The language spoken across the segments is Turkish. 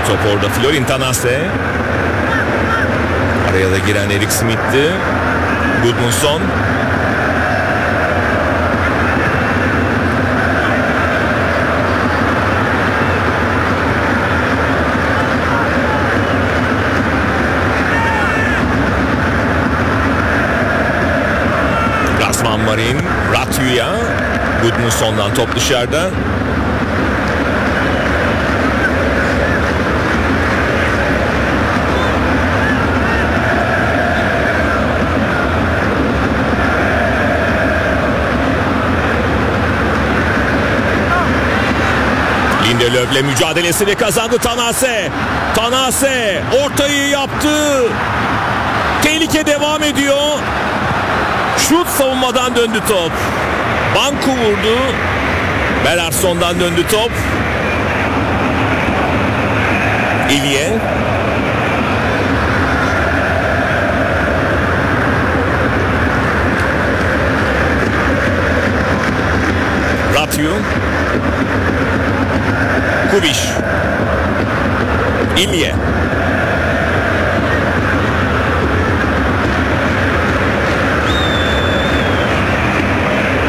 top orada. Florin Tanase. Araya da giren Erik Smith'ti. Gudmundsson. Rasman Marin. Ratyu'ya. Gudmundsson'dan top dışarıda. Lindelöf'le mücadelesini kazandı Tanase. Tanase ortayı yaptı. Tehlike devam ediyor. Şut, savunmadan döndü top. Banku vurdu. Bellarson'dan döndü top. İlye. Ratyu. Kubiş. İlye.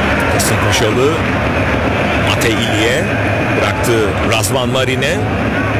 Kasımpaşalı Mate İlye bıraktı Razvan Marin'e.